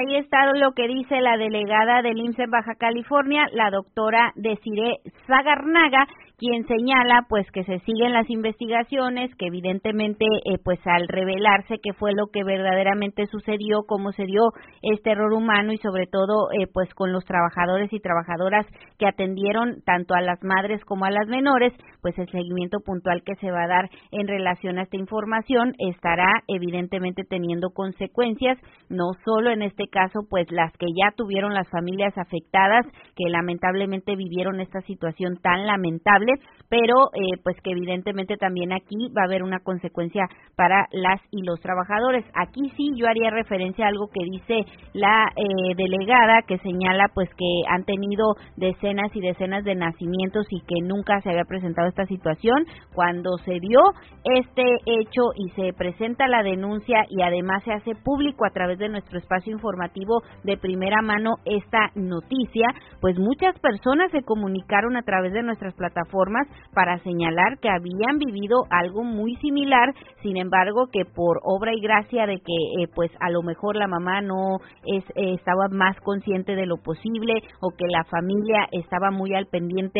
ahí está lo que dice la delegada del IMSS en Baja California, la doctora Desiree Zagarnaga, quien señala pues que se siguen las investigaciones, que evidentemente pues al revelarse qué fue lo que verdaderamente sucedió, cómo se dio este error humano y sobre todo pues con los trabajadores y trabajadoras que atendieron tanto a las madres como a las menores, pues el seguimiento puntual que se va a dar en relación a esta información estará evidentemente teniendo consecuencias, no solo en este caso pues las que ya tuvieron las familias afectadas, que lamentablemente vivieron esta situación tan lamentable, pero pues que evidentemente también aquí va a haber una consecuencia para las y los trabajadores. Aquí sí yo haría referencia a algo que dice la delegada, que señala pues que han tenido decenas y decenas de nacimientos y que nunca se había presentado esta situación. Cuando se dio este hecho y se presenta la denuncia y además se hace público a través de nuestro espacio informativo de primera mano esta noticia, pues muchas personas se comunicaron a través de nuestras plataformas para señalar que habían vivido algo muy similar, sin embargo que por obra y gracia de que pues a lo mejor la mamá no estaba más consciente de lo posible o que la familia estaba muy al pendiente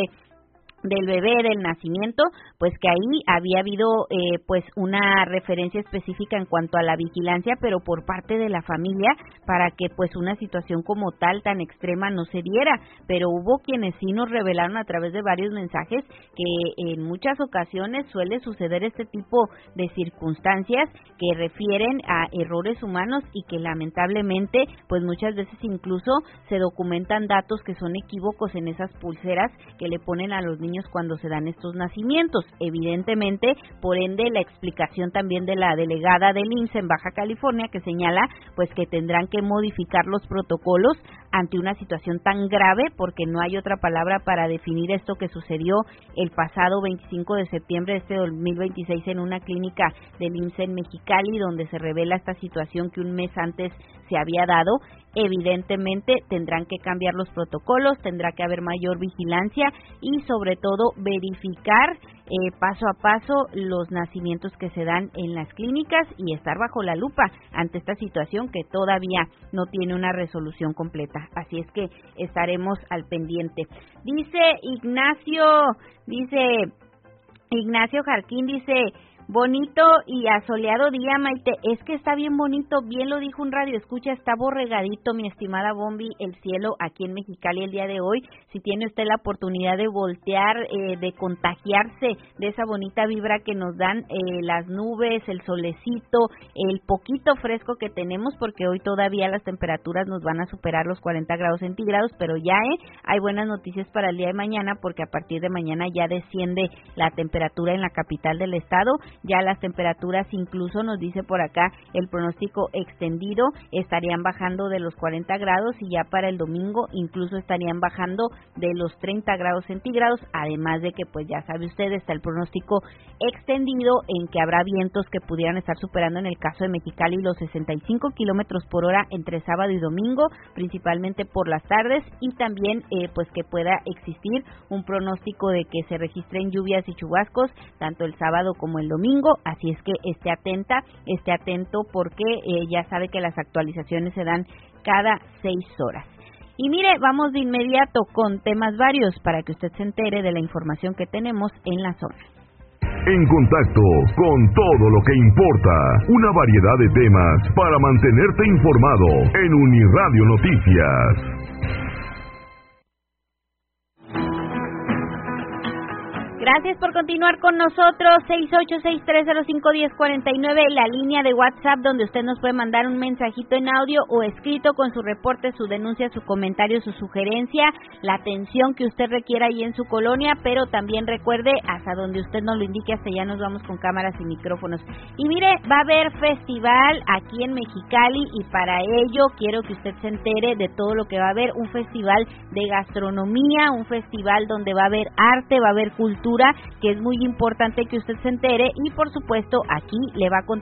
del bebé, del nacimiento, pues que ahí había habido pues una referencia específica en cuanto a la vigilancia, pero por parte de la familia, para que pues una situación como tal, tan extrema, no se diera, pero hubo quienes sí nos revelaron a través de varios mensajes que en muchas ocasiones suele suceder este tipo de circunstancias que refieren a errores humanos y que lamentablemente pues muchas veces incluso se documentan datos que son equívocos en esas pulseras que le ponen a los niños cuando se dan estos nacimientos. Evidentemente, por ende, la explicación también de la delegada del IMSS en Baja California, que señala pues que tendrán que modificar los protocolos ante una situación tan grave, porque no hay otra palabra para definir esto que sucedió el pasado 25 de septiembre de este 2026 en una clínica del IMSS en Mexicali, donde se revela esta situación que un mes antes se había dado. Evidentemente tendrán que cambiar los protocolos, tendrá que haber mayor vigilancia y sobre todo verificar paso a paso los nacimientos que se dan en las clínicas y estar bajo la lupa ante esta situación que todavía no tiene una resolución completa. Así es que estaremos al pendiente. Dice Ignacio Jarquín, dice: bonito y asoleado día, Maite. Es que está bien bonito, bien lo dijo un radio escucha, está borregadito, mi estimada Bombi, el cielo aquí en Mexicali el día de hoy. Si tiene usted la oportunidad de voltear, de contagiarse de esa bonita vibra que nos dan las nubes, el solecito, el poquito fresco que tenemos, porque hoy todavía las temperaturas nos van a superar los 40 grados centígrados, pero ya hay buenas noticias para el día de mañana, porque a partir de mañana ya desciende la temperatura en la capital del estado. Ya las temperaturas, incluso nos dice por acá el pronóstico extendido, estarían bajando de los 40 grados y ya para el domingo incluso estarían bajando de los 30 grados centígrados, además de que pues ya sabe usted, está el pronóstico extendido en que habrá vientos que pudieran estar superando en el caso de Mexicali los 65 kilómetros por hora entre sábado y domingo, principalmente por las tardes, y también pues que pueda existir un pronóstico de que se registren lluvias y chubascos tanto el sábado como el domingo, así es que esté atento porque ya sabe que las actualizaciones se dan cada 6 horas. Y mire, vamos de inmediato con temas varios para que usted se entere de la información que tenemos en la zona. En contacto con todo lo que importa, una variedad de temas para mantenerte informado en Uniradio Noticias. Gracias por continuar con nosotros. 6863051049, la línea de WhatsApp donde usted nos puede mandar un mensajito en audio o escrito con su reporte, su denuncia, su comentario, su sugerencia, la atención que usted requiera ahí en su colonia, pero también recuerde, hasta donde usted nos lo indique, hasta allá nos vamos con cámaras y micrófonos. Y mire, va a haber festival aquí en Mexicali y para ello quiero que usted se entere de todo lo que va a haber, un festival de gastronomía, un festival donde va a haber arte, va a haber cultura, que es muy importante que usted se entere y por supuesto aquí le va a contar